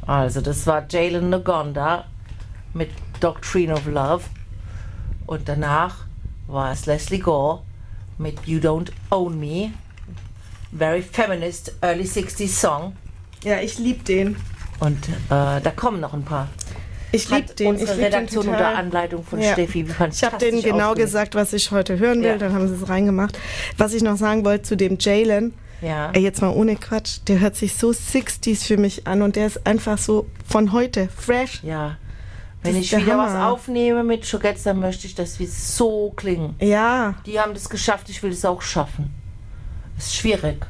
Also, das war Jalen Ngonda mit Doctrine of Love. Und danach war es Leslie Gore mit You Don't Own Me. Very feminist, early 60s Song. Ja, ich liebe den. Und da kommen noch ein paar. Ich liebe den. Unsere Redaktion unter Anleitung von Steffi. Ich habe denen genau gesagt, was ich heute hören will. Dann haben sie es reingemacht. Was ich noch sagen wollte zu dem Jalen. Ja. Ey, jetzt mal ohne Quatsch. Der hört sich so 60s für mich an. Und der ist einfach so von heute. Fresh. Ja. Wenn ich wieder was aufnehme mit Schugetz, dann möchte ich, dass wir so klingen. Ja. Die haben das geschafft. Ich will es auch schaffen. Es ist schwierig.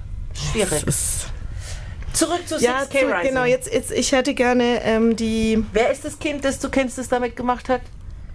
Zurück zu 6K Rising. Genau, jetzt ich hätte gerne die... Wer ist das Kind, das du kennst, das damit gemacht hat?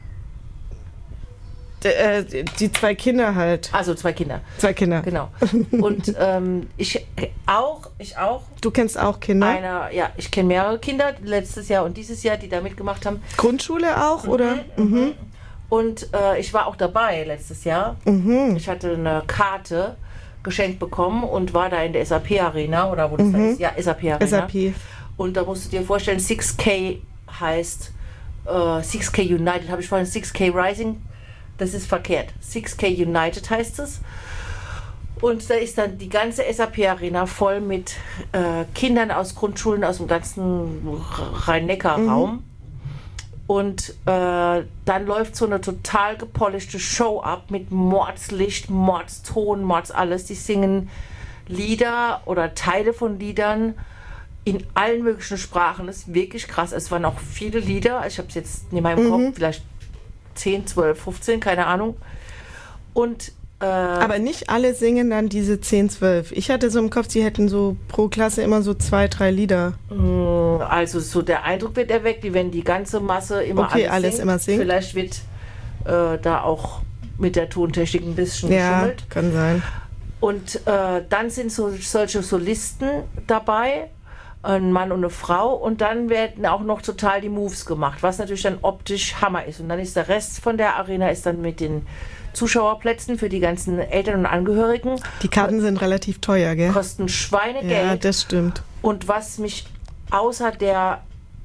Die 2 Kinder halt. Also 2 Kinder. 2 Kinder. Genau. Und ich auch. Du kennst auch Kinder? Ich kenne mehrere Kinder, letztes Jahr und dieses Jahr, die da mitgemacht haben. Grundschule auch, oder? Mhm. Und ich war auch dabei letztes Jahr. Ich hatte eine Karte geschenkt bekommen und war da in der SAP-Arena, oder wo das da ist? Ja, SAP-Arena. SAP. Und da musst du dir vorstellen, 6K heißt 6K United. Habe ich vorhin 6K Rising? Das ist verkehrt. 6K United heißt es. Und da ist dann die ganze SAP-Arena voll mit Kindern aus Grundschulen aus dem ganzen Rhein-Neckar-Raum. Und dann läuft so eine total gepolischte Show ab mit Mordslicht, Mordston, Mords alles. Die singen Lieder oder Teile von Liedern in allen möglichen Sprachen. Das ist wirklich krass. Es waren auch viele Lieder. Ich habe es jetzt in meinem Kopf, vielleicht 10, 12, 15, keine Ahnung. Und aber nicht alle singen dann diese 10, 12. Ich hatte so im Kopf, sie hätten so pro Klasse immer so 2, 3 Lieder. Also so der Eindruck wird erweckt, wie wenn die ganze Masse immer alles immer singt. Vielleicht wird da auch mit der Tontechnik ein bisschen geschummelt. Ja, kann sein. Und dann sind solche Solisten dabei, ein Mann und eine Frau, und dann werden auch noch total die Moves gemacht, was natürlich dann optisch Hammer ist. Und dann ist der Rest von der Arena ist dann mit den Zuschauerplätzen für die ganzen Eltern und Angehörigen. Die Karten sind relativ teuer, gell? Kosten Schweinegeld. Ja, das stimmt. Und was mich außer der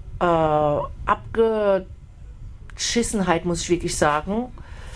Abgeschissenheit, muss ich wirklich sagen,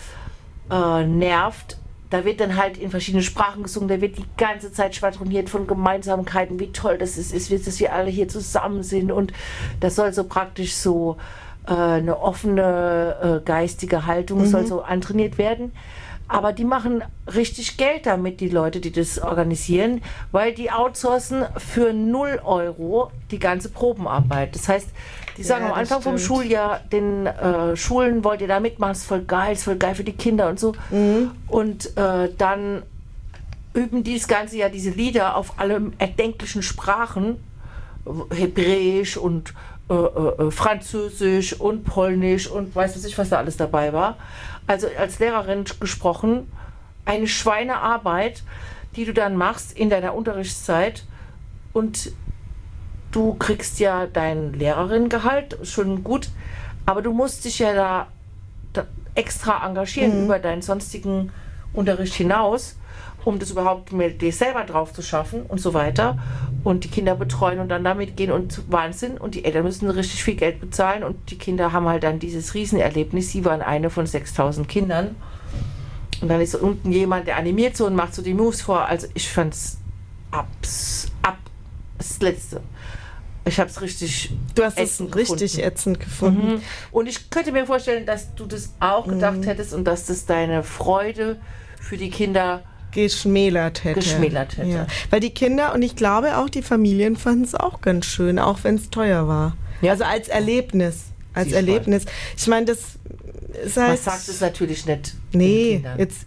nervt, da wird dann halt in verschiedenen Sprachen gesungen, da wird die ganze Zeit schwadroniert von Gemeinsamkeiten, wie toll das ist, dass wir alle hier zusammen sind, und das soll so praktisch so eine offene geistige Haltung soll so antrainiert werden. Aber die machen richtig Geld damit, die Leute, die das organisieren, weil die outsourcen für 0 € die ganze Probenarbeit. Das heißt, die sagen am Anfang vom Schuljahr, den Schulen, wollt ihr da mitmachen, ist voll geil für die Kinder und so. Und dann üben die das ganze Jahr diese Lieder auf alle erdenklichen Sprachen, Hebräisch und Französisch und Polnisch und weiß was ich, was da alles dabei war. Also als Lehrerin gesprochen, eine Schweinearbeit, die du dann machst in deiner Unterrichtszeit, und du kriegst ja dein Lehrerinnengehalt, schon gut, aber du musst dich ja da extra engagieren über deinen sonstigen Unterricht hinaus, um das überhaupt mit dir selber drauf zu schaffen und so weiter, und die Kinder betreuen und dann damit gehen, und Wahnsinn, und die Eltern müssen richtig viel Geld bezahlen, und die Kinder haben halt dann dieses Riesenerlebnis. Sie waren eine von 6.000 Kindern, und dann ist unten jemand, der animiert so und macht so die Moves vor. Also ich fand's das Letzte. Ich habe es richtig ätzend gefunden. Und ich könnte mir vorstellen, dass du das auch gedacht hättest und dass das deine Freude für die Kinder geschmälert hätte. Ja. Weil die Kinder und ich glaube auch die Familien fanden es auch ganz schön, auch wenn es teuer war. Ja. Also als Erlebnis. Ich meine, das ist halt... Man sagt es natürlich nicht. Nee, jetzt,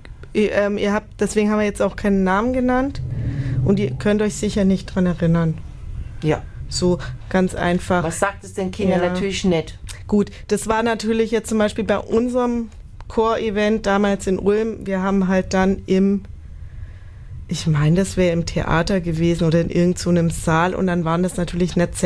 deswegen haben wir jetzt auch keinen Namen genannt, und ihr könnt euch sicher nicht dran erinnern. Ja. So ganz einfach. Was sagt es den Kindern? Natürlich nicht. Gut, das war natürlich jetzt zum Beispiel bei unserem Chor-Event damals in Ulm. Wir haben halt dann ich meine, das wäre im Theater gewesen oder in irgendeinem Saal, und dann waren das natürlich nicht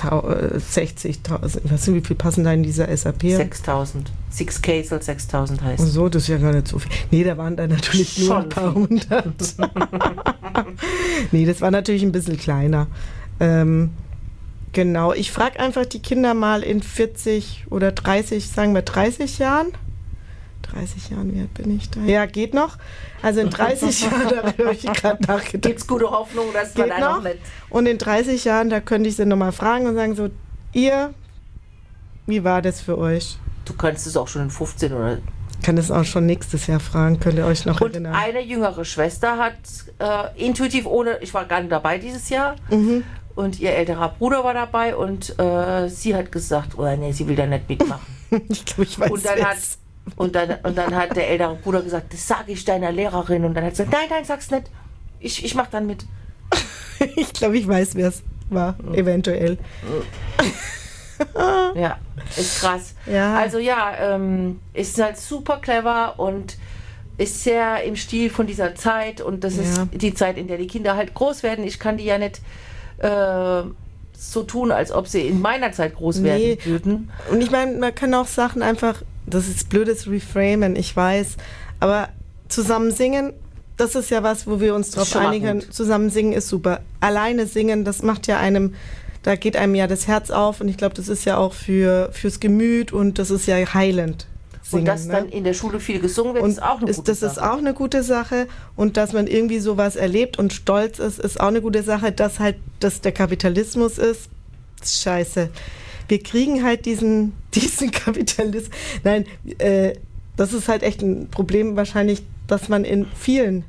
60.000. Ich weiß nicht, wie viel passen da in dieser SAP? 6.000. 6K soll 6.000 heißen. Ach so, das ist ja gar nicht so viel. Nee, da waren dann natürlich nur ein paar hundert. Nee, das war natürlich ein bisschen kleiner. Genau, ich frage einfach die Kinder mal in 40 oder 30, sagen wir 30 Jahren. 30 Jahren, wie alt bin ich da? Ja, geht noch. Also in 30 Jahren, da habe ich gerade nachgedacht. Gibt es gute Hoffnung, dass man Geht da noch nicht... Und in 30 Jahren, da könnte ich sie nochmal fragen und sagen so, ihr, wie war das für euch? Du könntest es auch schon in 15 oder... Ich kann das auch schon nächstes Jahr fragen, könnt ihr euch noch Und erinnern. eine jüngere Schwester hat intuitiv ich war gar nicht dabei dieses Jahr, und ihr älterer Bruder war dabei und sie hat gesagt, oh nee, sie will da nicht mitmachen. Ich glaube, ich weiß es. Und dann hat der ältere Bruder gesagt, das sage ich deiner Lehrerin. Und dann hat sie gesagt, nein, sag's nicht. Ich mach dann mit. Ich glaube, ich weiß, wer es war, eventuell. Ja, ist krass. Ja. Also ja, ist halt super clever und ist sehr im Stil von dieser Zeit. Und das ist die Zeit, in der die Kinder halt groß werden. Ich kann die ja nicht so tun, als ob sie in meiner Zeit groß werden würden. Und ich meine, man kann auch Sachen einfach, das ist blödes Reframen, ich weiß, aber zusammen singen, das ist ja was, wo wir uns drauf einigen. Zusammen singen ist super. Alleine singen, das macht ja da geht einem ja das Herz auf und ich glaube, das ist ja auch fürs Gemüt und das ist ja heilend. Singen, und dass dann in der Schule viel gesungen wird, und ist auch eine gute Sache. Das ist auch eine gute Sache und dass man irgendwie sowas erlebt und stolz ist auch eine gute Sache. Dass halt der Kapitalismus ist scheiße. Wir kriegen halt diesen Kapitalismus. Nein, das ist halt echt ein Problem wahrscheinlich, dass man in vielen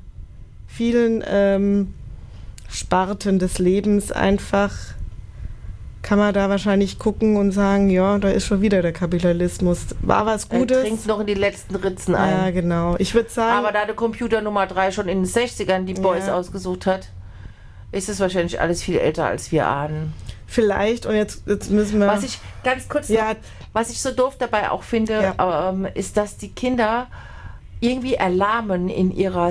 Sparten des Lebens einfach kann man da wahrscheinlich gucken und sagen, ja, da ist schon wieder der Kapitalismus. War was Gutes. Er trinkt noch in die letzten Ritzen ein. Ja, genau. Ich würde sagen... Aber da der Computer Nummer 3 schon in den 60ern die Boys ausgesucht hat, ist es wahrscheinlich alles viel älter, als wir ahnen. Vielleicht, und jetzt müssen wir... Was ich ganz kurz was ich so doof dabei auch finde, ist, dass die Kinder irgendwie erlahmen in ihrer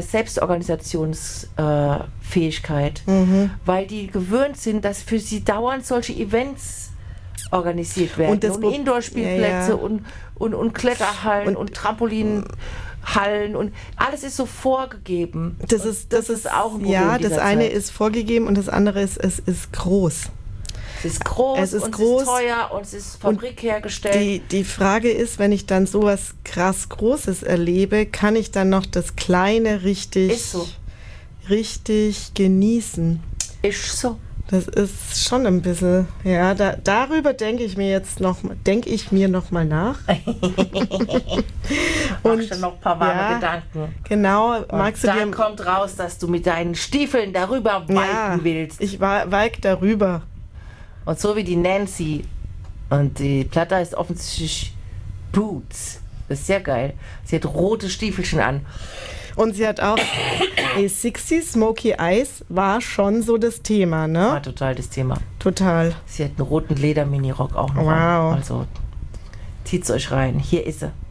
Selbstorganisationsfähigkeit, weil die gewöhnt sind, dass für sie dauernd solche Events organisiert werden und Indoor-Spielplätze und Kletterhallen und Trampolinhallen und alles ist so vorgegeben. Das ist auch ein Problem. Ja, das eine ist vorgegeben und das andere ist, es ist groß. Es ist groß, es ist teuer und es ist Fabrik hergestellt. Die Frage ist, wenn ich dann sowas krass Großes erlebe, kann ich dann noch das Kleine richtig genießen? Ist so. Das ist schon ein bisschen, ja, darüber denke ich mir noch mal nach. Und dann noch ein paar warme Gedanken. Genau. Und dann kommt raus, dass du mit deinen Stiefeln darüber walken willst. Ich walk darüber. Und so wie die Nancy. Und die Platte heißt offensichtlich Boots. Das ist sehr geil. Sie hat rote Stiefelchen an. Und sie hat auch 60 Smoky Eyes war schon so das Thema, ne? War total das Thema. Total. Sie hat einen roten Leder-Mini-Rock auch noch an. Also zieht's euch rein. Hier ist sie.